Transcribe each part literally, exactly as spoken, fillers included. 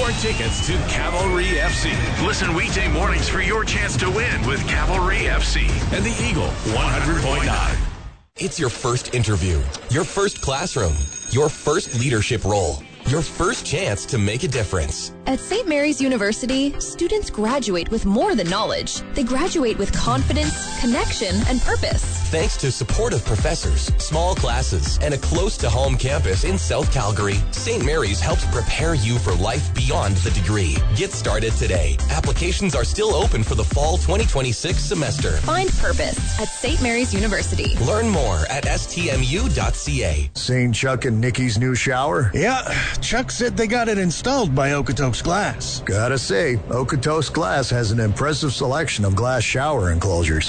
your tickets to Cavalry F C. Listen weekday mornings for your chance to win with Cavalry F C and the Eagle one hundred point nine. It's your first interview, your first classroom, your first leadership role, your first chance to make a difference. At Saint Mary's University, students graduate with more than knowledge. They graduate with confidence, connection, and purpose. Thanks to supportive professors, small classes, and a close-to-home campus in South Calgary, Saint Mary's helps prepare you for life beyond the degree. Get started today. Applications are still open for the fall twenty twenty-six semester. Find purpose at Saint Mary's University. Learn more at S T M U dot C A. Seen Chuck and Nikki's new shower? Yeah, Chuck said they got it installed by Okotoks Glass. Gotta say, Okotoks Glass has an impressive selection of glass shower enclosures.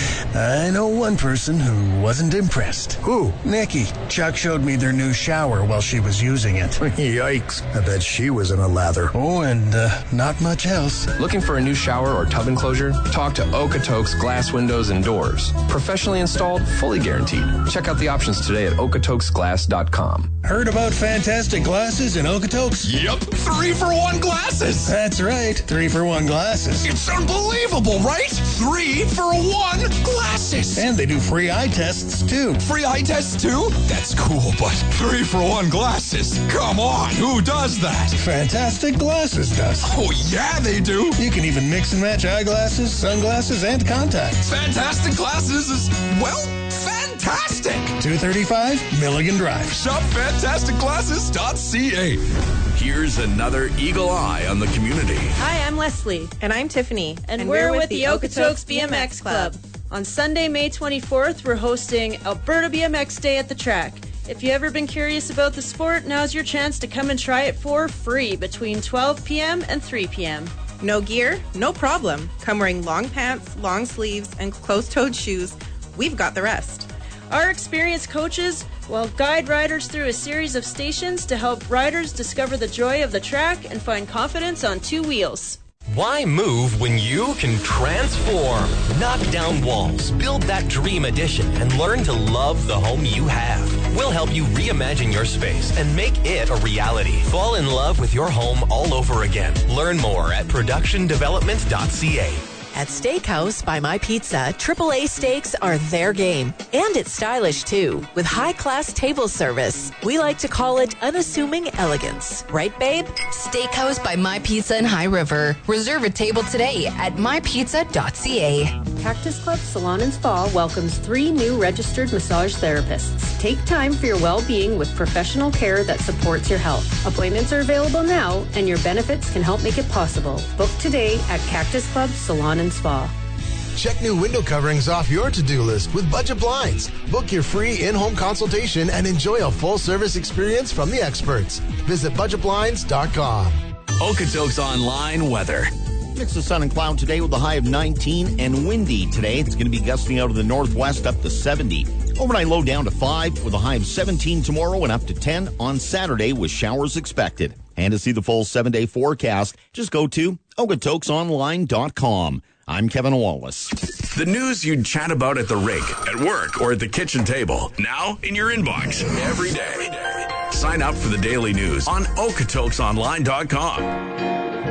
I know one person who wasn't impressed. Who? Nikki. Chuck showed me their new shower while she was using it. Yikes. I bet she was in a lather. Oh, and uh, not much else. Looking for a new shower or tub enclosure? Talk to Okotoks Glass Windows and Doors. Professionally installed, fully guaranteed. Check out the options today at okotoks glass dot com. Heard about fantastic glasses in Okotoks? Yep, three for one glasses. That's right, three for one glasses. It's unbelievable, right? Three for one glasses. And they do free eye tests, too. Free eye tests, too? That's cool, but three for one glasses? Come on, who does that? Fantastic Glasses does. Oh, yeah, they do. You can even mix and match eyeglasses, sunglasses, and contacts. Fantastic Glasses is, well, fantastic. two thirty-five Milligan Drive. Shop fantastic glasses dot C A. Here's another Eagle Eye on the community. Hi, I'm Leslie. And I'm Tiffany. And, and we're, we're with the Okotoks B M X Club. On Sunday, May twenty-fourth, we're hosting Alberta B M X Day at the track. If you've ever been curious about the sport, now's your chance to come and try it for free between twelve p.m. and three p.m. No gear? No problem. Come wearing long pants, long sleeves, and closed-toed shoes. We've got the rest. Our experienced coaches will guide riders through a series of stations to help riders discover the joy of the track and find confidence on two wheels. Why move when you can transform? Knock down walls, build that dream addition, and learn to love the home you have. We'll help you reimagine your space and make it a reality. Fall in love with your home all over again. Learn more at production development dot C A. At Steakhouse by My Pizza, triple A steaks are their game. And it's stylish, too, with high-class table service. We like to call it unassuming elegance. Right, babe? Steakhouse by My Pizza in High River. Reserve a table today at my pizza dot C A. Cactus Club Salon and Spa welcomes three new registered massage therapists. Take time for your well-being with professional care that supports your health. Appointments are available now, and your benefits can help make it possible. Book today at Cactus Club Salon and Spa. Check new window coverings off your to-do list with Budget Blinds. Book your free in-home consultation and enjoy a full-service experience from the experts. Visit budget blinds dot com. Okotoks Online weather. Mix of sun and cloud today with a high of nineteen and windy today. It's going to be gusting out of the northwest up to seventy. Overnight low down to five with a high of seventeen tomorrow and up to ten on Saturday with showers expected. And to see the full seven-day forecast, just go to okotoks online dot com. I'm Kevin Wallace. The news you'd chat about at the rink, at work, or at the kitchen table. Now in your inbox every day. Sign up for the daily news on okotoks online dot com.